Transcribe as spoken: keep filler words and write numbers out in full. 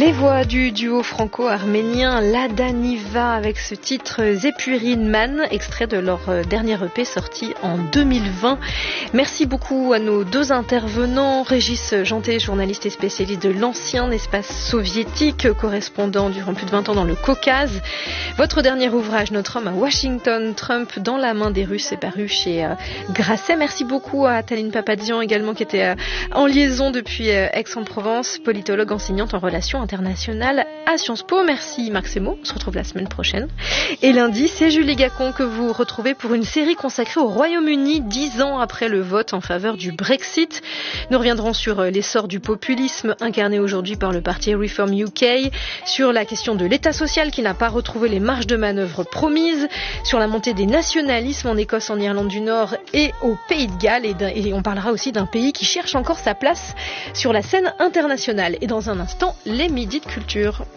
Les voix du duo franco-arménien Lada Niva avec ce titre Zepurin Man, extrait de leur dernier E P sorti en deux mille vingt. Merci beaucoup à nos deux intervenants, Régis Janté, journaliste et spécialiste de l'ancien espace soviétique, correspondant durant plus de vingt ans dans le Caucase. Votre dernier ouvrage, Notre homme à Washington, Trump dans la main des Russes, est paru chez euh, Grasset. Merci beaucoup à Taline Papadian également qui était euh, en liaison depuis euh, Aix-en-Provence, politologue enseignante en relations internationales à Sciences Po. Merci Marc Semo, on se retrouve la semaine prochaine. Et lundi, c'est Julie Gacon que vous retrouvez pour une série consacrée au Royaume-Uni, dix ans après le vote en faveur du Brexit. Nous reviendrons sur l'essor du populisme incarné aujourd'hui par le parti Reform U K, sur la question de l'État social qui n'a pas retrouvé les marges de manœuvre promises, sur la montée des nationalismes en Écosse, en Irlande du Nord et au Pays de Galles, et, et on parlera aussi d'un pays qui cherche encore sa place sur la scène internationale. Et dans un instant, les midis de culture.